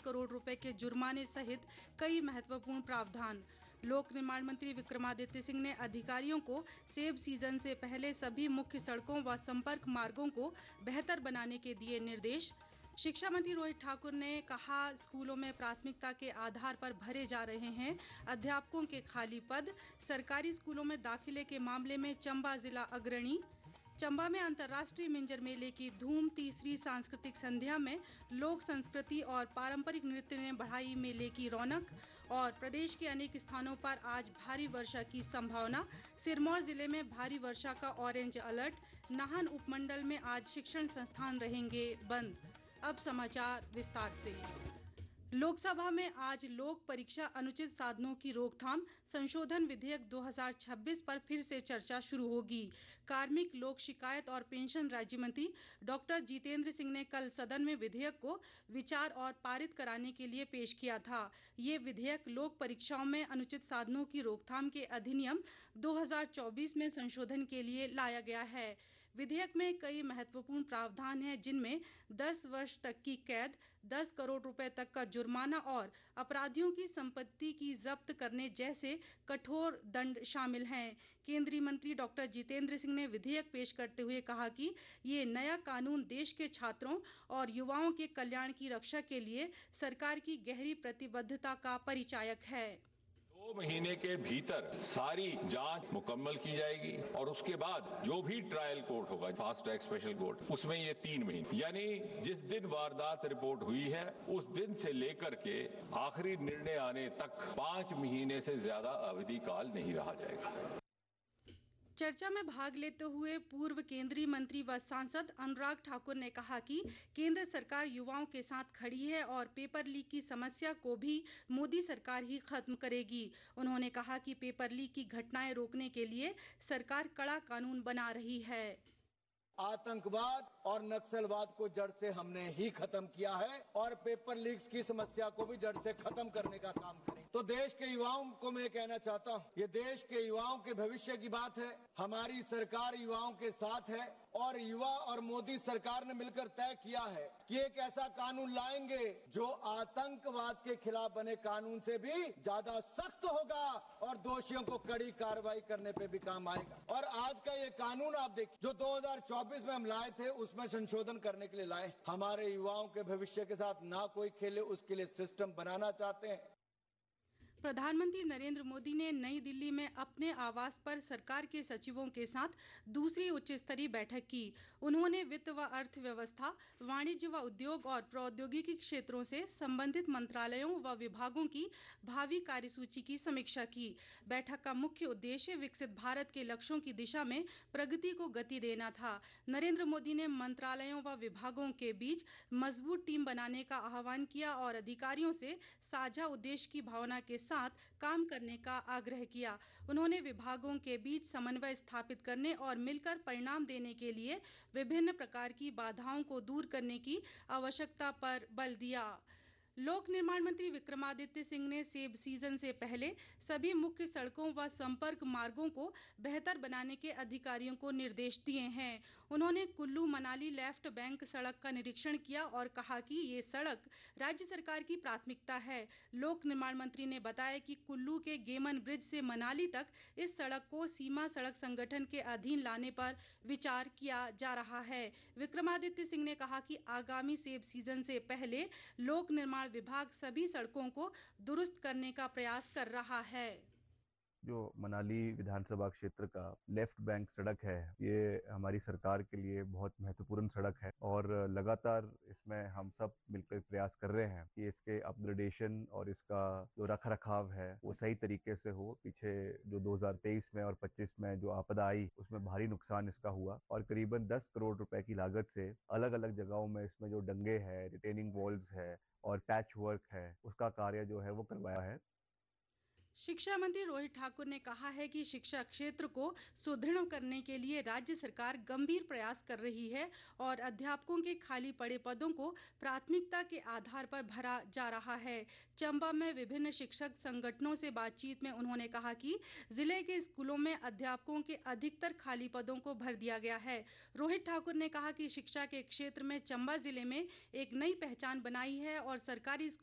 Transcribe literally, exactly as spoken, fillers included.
करोड़ रुपए के जुर्माने सहित कई महत्वपूर्ण प्रावधान। लोक निर्माण मंत्री विक्रमादित्य सिंह ने अधिकारियों को सेब सीजन से पहले सभी मुख्य सड़कों व संपर्क मार्गों को बेहतर बनाने के दिए निर्देश। शिक्षा मंत्री रोहित ठाकुर ने कहा, स्कूलों में प्राथमिकता के आधार पर भरे जा रहे हैं अध्यापकों के खाली पद। सरकारी स्कूलों में दाखिले के मामले में चंबा जिला अग्रणी। चंबा में अंतर्राष्ट्रीय मिंजर मेले की धूम। तीसरी सांस्कृतिक संध्या में लोक संस्कृति और पारंपरिक नृत्य ने बढ़ाई मेले की रौनक। और प्रदेश के अनेक स्थानों पर आज भारी वर्षा की संभावना। सिरमौर जिले में भारी वर्षा का ऑरेंज अलर्ट। नाहन उपमंडल में आज शिक्षण संस्थान रहेंगे बंद। अब समाचार विस्तार से। लोकसभा में आज लोक परीक्षा अनुचित साधनों की रोकथाम संशोधन विधेयक दो हज़ार छब्बीस पर फिर से चर्चा शुरू होगी। कार्मिक, लोक शिकायत और पेंशन राज्य मंत्री डॉक्टर जितेंद्र सिंह ने कल सदन में विधेयक को विचार और पारित कराने के लिए पेश किया था। ये विधेयक लोक परीक्षाओं में अनुचित साधनों की रोकथाम के अधिनियम दो हज़ार चौबीस में संशोधन के लिए लाया गया है। विधेयक में कई महत्वपूर्ण प्रावधान हैं, जिनमें दस वर्ष तक की कैद, दस करोड़ रुपए तक का जुर्माना और अपराधियों की संपत्ति की जब्त करने जैसे कठोर दंड शामिल हैं। केंद्रीय मंत्री डॉक्टर जितेंद्र सिंह ने विधेयक पेश करते हुए कहा कि ये नया कानून देश के छात्रों और युवाओं के कल्याण की रक्षा के लिए सरकार की गहरी प्रतिबद्धता का परिचायक है। दो महीने के भीतर सारी जांच मुकम्मल की जाएगी और उसके बाद जो भी ट्रायल कोर्ट होगा, फास्ट ट्रैक स्पेशल कोर्ट, उसमें ये तीन महीने यानी जिस दिन वारदात रिपोर्ट हुई है उस दिन से लेकर के आखिरी निर्णय आने तक पांच महीने से ज्यादा अवधि काल नहीं रहा जाएगा। चर्चा में भाग लेते हुए पूर्व केंद्रीय मंत्री व सांसद अनुराग ठाकुर ने कहा कि केंद्र सरकार युवाओं के साथ खड़ी है और पेपर लीक की समस्या को भी मोदी सरकार ही खत्म करेगी। उन्होंने कहा कि पेपर लीक की घटनाएं रोकने के लिए सरकार कड़ा कानून बना रही है। आतंकवाद और नक्सलवाद को जड़ से हमने ही खत्म किया है और पेपर लीक्स की समस्या को भी जड़ से खत्म करने का काम करें। तो देश के युवाओं को मैं कहना चाहता हूं, ये देश के युवाओं के भविष्य की बात है। हमारी सरकार युवाओं के साथ है और युवा और मोदी सरकार ने मिलकर तय किया है कि एक ऐसा कानून लाएंगे जो आतंकवाद के खिलाफ बने कानून से भी ज्यादा सख्त होगा और दोषियों को कड़ी कार्रवाई करने पे भी काम आएगा। और आज का ये कानून आप देखिए, जो दो हज़ार चौबीस में हम लाए थे, उसमें संशोधन करने के लिए लाए। हमारे युवाओं के भविष्य के साथ ना कोई खेले, उसके लिए सिस्टम बनाना चाहते हैं। प्रधानमंत्री नरेंद्र मोदी ने नई दिल्ली में अपने आवास पर सरकार के सचिवों के साथ दूसरी उच्च स्तरीय बैठक की। उन्होंने वित्त व अर्थव्यवस्था, वाणिज्य व उद्योग और प्रौद्योगिकी क्षेत्रों से संबंधित मंत्रालयों व विभागों की भावी कार्यसूची की समीक्षा की। बैठक का मुख्य उद्देश्य विकसित भारत के लक्ष्यों की दिशा में प्रगति को गति देना था। नरेंद्र मोदी ने मंत्रालयों व विभागों के बीच मजबूत टीम बनाने का आह्वान किया और अधिकारियों से साझा उद्देश्य की भावना के साथ काम करने का आग्रह किया। उन्होंने विभागों के बीच समन्वय स्थापित करने और मिलकर परिणाम देने के लिए विभिन्न प्रकार की बाधाओं को दूर करने की आवश्यकता पर बल दिया। लोक निर्माण मंत्री विक्रमादित्य सिंह ने सेब सीजन से पहले सभी मुख्य सड़कों व संपर्क मार्गों को बेहतर बनाने के अधिकारियों को निर्देश दिए हैं। उन्होंने कुल्लू मनाली लेफ्ट बैंक सड़क का निरीक्षण किया और कहा कि ये सड़क राज्य सरकार की प्राथमिकता है। लोक निर्माण मंत्री ने बताया कि कुल्लू के गेमन ब्रिज से मनाली तक इस सड़क को सीमा सड़क संगठन के अधीन लाने पर विचार किया जा रहा है। विक्रमादित्य सिंह ने कहा कि आगामी सेब सीजन से पहले लोक निर्माण विभाग सभी सड़कों को दुरुस्त करने का प्रयास कर रहा है। जो मनाली विधानसभा क्षेत्र का लेफ्ट बैंक सड़क है, ये हमारी सरकार के लिए बहुत महत्वपूर्ण सड़क है और लगातार इसमें हम सब मिलकर प्रयास कर रहे हैं कि इसके अपग्रेडेशन और इसका जो रख रखाव है वो सही तरीके से हो। पीछे जो दो हज़ार तेईस में और पच्चीस में जो आपदा आई उसमें भारी नुकसान इसका हुआ और करीबन दस करोड़ रुपए की लागत से अलग अलग जगहों में इसमें जो डंगे है, रिटेनिंग वॉल्स है और पैच वर्क है, उसका कार्य जो है वो करवाया है। शिक्षा मंत्री रोहित ठाकुर ने कहा है कि शिक्षा क्षेत्र को सुदृढ़ करने के लिए राज्य सरकार गंभीर प्रयास कर रही है और अध्यापकों के खाली पड़े पदों को प्राथमिकता के आधार पर भरा जा रहा है। चंबा में विभिन्न शिक्षक संगठनों से बातचीत में उन्होंने कहा कि जिले के स्कूलों में अध्यापकों के अधिकतर खाली पदों को भर दिया गया है। रोहित ठाकुर ने कहा कि शिक्षा के क्षेत्र में चंबा जिले में एक नई पहचान बनाई है और सरकारी